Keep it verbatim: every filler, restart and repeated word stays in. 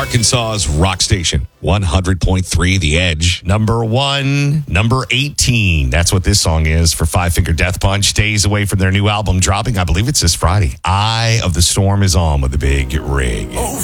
Arkansas's rock station, one hundred point three The Edge. Number one, number eighteen. That's what this song is for Five Finger Death Punch. Days away from their new album dropping. I believe it's this Friday. Eye of the Storm is on with the Big Rig. Oh,